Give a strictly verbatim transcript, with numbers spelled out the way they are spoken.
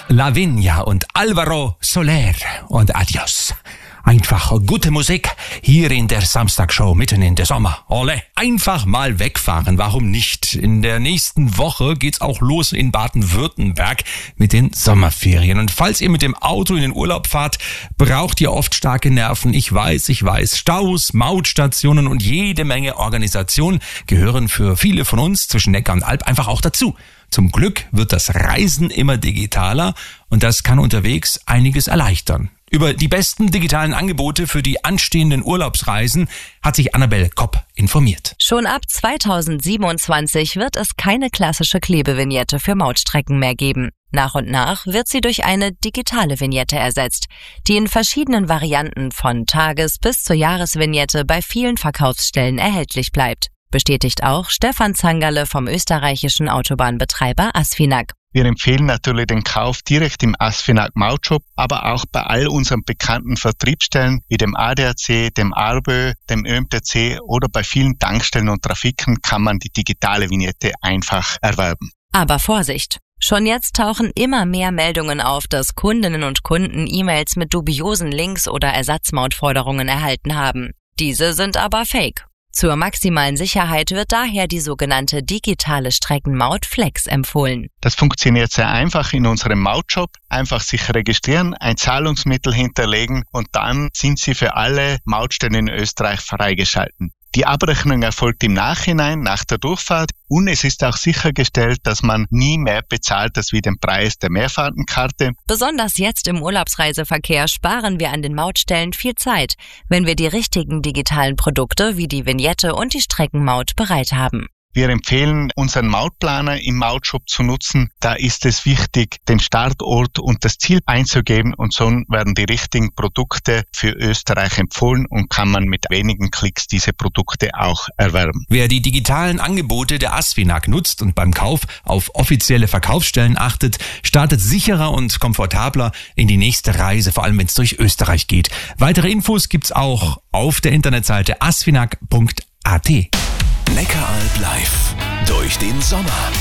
Lavinia und Alvaro Soler und Adios. Einfach gute Musik hier in der Samstagshow mitten in der Sommer. Ole, einfach mal wegfahren, warum nicht? In der nächsten Woche geht's auch los in Baden-Württemberg mit den Sommerferien. Und falls ihr mit dem Auto in den Urlaub fahrt, braucht ihr oft starke Nerven. Ich weiß, ich weiß. Staus, Mautstationen und jede Menge Organisation gehören für viele von uns zwischen Neckar und Alb einfach auch dazu. Zum Glück wird das Reisen immer digitaler und das kann unterwegs einiges erleichtern. Über die besten digitalen Angebote für die anstehenden Urlaubsreisen hat sich Annabelle Kopp informiert. Schon ab zweitausendsiebenundzwanzig wird es keine klassische Klebevignette für Mautstrecken mehr geben. Nach und nach wird sie durch eine digitale Vignette ersetzt, die in verschiedenen Varianten von Tages- bis zur Jahresvignette bei vielen Verkaufsstellen erhältlich bleibt. Bestätigt auch Stefan Zangerle vom österreichischen Autobahnbetreiber Asfinag. Wir empfehlen natürlich den Kauf direkt im Asfinag Mautshop, aber auch bei all unseren bekannten Vertriebsstellen wie dem A D A C, dem ARBÖ, dem Ö M T C oder bei vielen Tankstellen und Trafiken kann man die digitale Vignette einfach erwerben. Aber Vorsicht! Schon jetzt tauchen immer mehr Meldungen auf, dass Kundinnen und Kunden E-Mails mit dubiosen Links oder Ersatzmautforderungen erhalten haben. Diese sind aber fake. Zur maximalen Sicherheit wird daher die sogenannte digitale Streckenmaut Flex empfohlen. Das funktioniert sehr einfach in unserem Mautshop. Einfach sich registrieren, ein Zahlungsmittel hinterlegen und dann sind Sie für alle Mautstellen in Österreich freigeschalten. Die Abrechnung erfolgt im Nachhinein, nach der Durchfahrt, und es ist auch sichergestellt, dass man nie mehr bezahlt als wie den Preis der Mehrfahrtenkarte. Besonders jetzt im Urlaubsreiseverkehr sparen wir an den Mautstellen viel Zeit, wenn wir die richtigen digitalen Produkte wie die Vignette und die Streckenmaut bereit haben. Wir empfehlen, unseren Mautplaner im Mautshop zu nutzen. Da ist es wichtig, den Startort und das Ziel einzugeben und so werden die richtigen Produkte für Österreich empfohlen und kann man mit wenigen Klicks diese Produkte auch erwerben. Wer die digitalen Angebote der Asfinag nutzt und beim Kauf auf offizielle Verkaufsstellen achtet, startet sicherer und komfortabler in die nächste Reise, vor allem wenn es durch Österreich geht. Weitere Infos gibt's auch auf der Internetseite asfinag punkt a t. Neckaralb live durch den Sommer.